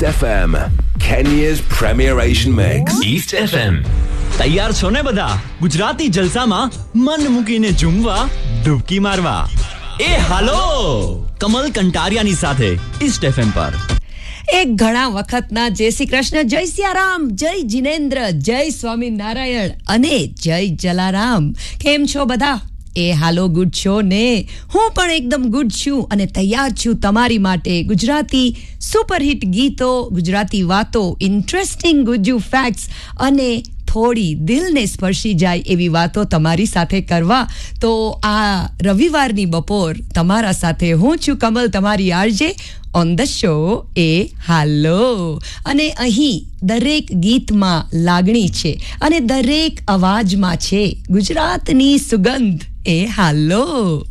East FM, Kenya's premier Asian mix. East FM. તૈયાર છો ને બધા? ગુજરાતી જલસામાં મન મૂકીને ઝૂમવા, ડૂબકી મારવા. એ હાલો, કમલ કંટારિયાની સાથે East FM પર. એક ઘણા વખતના જય શ્રી કૃષ્ણ, જય સિયારામ, જય જિનેન્દ્ર, જય સ્વામિનારાયણ અને જય જલારામ. કેમ છો બધા? એ હાલો, ગુડ છો ને? હું પણ એકદમ ગુડ છું અને તૈયાર છું તમારી માટે ગુજરાતી સુપરહિટ ગીતો, ગુજરાતી વાતો, ઇન્ટરેસ્ટિંગ ગુજ્જુ ફેક્ટ્સ અને થોડી દિલને સ્પર્શી જાય એવી વાતો તમારી સાથે કરવા. તો આ રવિવારની બપોર તમારા સાથે હું છું કમલ, તમારી આરજે ઓન ધ શો એ હાલો. અને અહીં દરેક ગીતમાં લાગણી છે અને દરેક અવાજમાં છે ગુજરાતની સુગંધ. એ હાલો.